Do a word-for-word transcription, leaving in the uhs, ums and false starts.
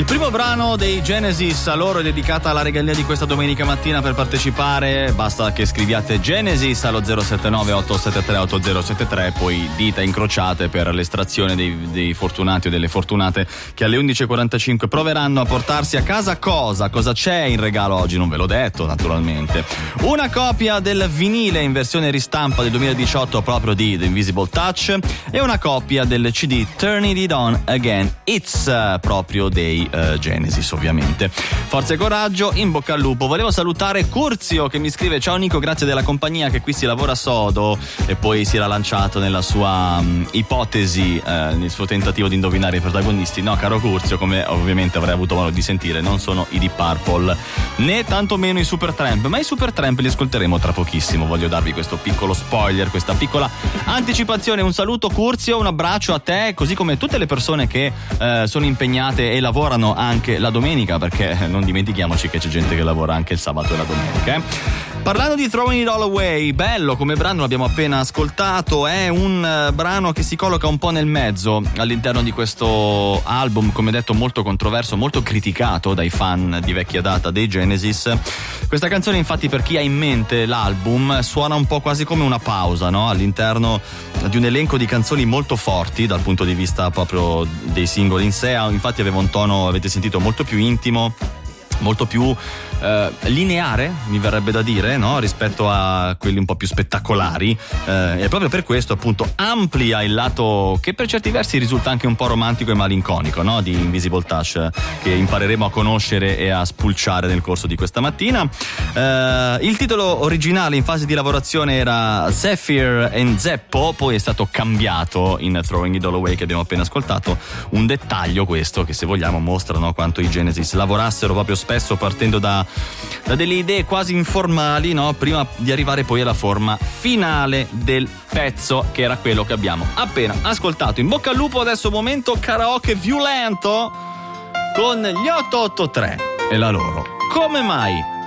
Il primo brano dei Genesis, a loro è dedicata la regalia di questa domenica mattina. Per partecipare basta che scriviate Genesis allo zero sette nove otto sette tre otto zero sette tre, poi dita incrociate per l'estrazione dei, dei fortunati o delle fortunate che alle undici e quarantacinque proveranno a portarsi a casa cosa? Cosa c'è in regalo oggi? Non ve l'ho detto, naturalmente. Una copia del vinile in versione ristampa del duemiladiciotto proprio di The Invisible Touch e una copia del C D Turning It On Again It's proprio dei Uh, Genesis, ovviamente. Forza e coraggio, in bocca al lupo. Volevo salutare Curzio che mi scrive: ciao Nico, grazie della compagnia, che qui si lavora sodo, e poi si era lanciato nella sua um, ipotesi, uh, nel suo tentativo di indovinare i protagonisti. No, caro Curzio, come ovviamente avrei avuto modo di sentire, non sono i Deep Purple né tantomeno i Supertramp, ma i Supertramp li ascolteremo tra pochissimo. Voglio darvi questo piccolo spoiler, questa piccola anticipazione. Un saluto Curzio, un abbraccio a te, così come tutte le persone che uh, sono impegnate e lavorano anche la domenica, perché non dimentichiamoci che c'è gente che lavora anche il sabato e la domenica, eh? Parlando di Throwing It All Away, bello come brano, l'abbiamo appena ascoltato, è un uh, brano che si colloca un po' nel mezzo all'interno di questo album, come detto molto controverso, molto criticato dai fan di vecchia data dei Genesis. Questa canzone, infatti, per chi ha in mente l'album, suona un po' quasi come una pausa, no? All'interno di un elenco di canzoni molto forti dal punto di vista proprio dei singoli in sé. Infatti aveva un tono, avete sentito, molto più intimo, molto più eh, lineare, mi verrebbe da dire, no? Rispetto a quelli un po' più spettacolari, eh, e proprio per questo appunto amplia il lato che per certi versi risulta anche un po' romantico e malinconico, no? Di Invisible Touch, che impareremo a conoscere e a spulciare nel corso di questa mattina. Eh, il titolo originale in fase di lavorazione era Zephyr and Zeppo, poi è stato cambiato in Throwing It All Away, che abbiamo appena ascoltato. Un dettaglio questo che, se vogliamo, mostra, no, quanto i Genesis lavorassero proprio spesso partendo da, da delle idee quasi informali, no? Prima di arrivare poi alla forma finale del pezzo, che era quello che abbiamo appena ascoltato. In bocca al lupo, adesso momento karaoke violento con gli otto otto tre e la loro Come Mai.